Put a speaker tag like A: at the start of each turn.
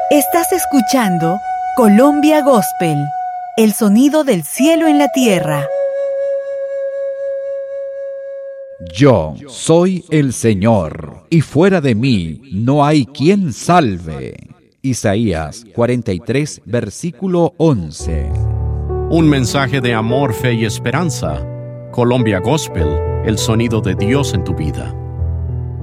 A: Estás escuchando Colombia Gospel, el sonido del cielo en la tierra.
B: Yo soy el Señor, y fuera de mí no hay quien salve. Isaías 43, versículo 11.
C: Un mensaje de amor, fe y esperanza. Colombia Gospel, el sonido de Dios en tu vida.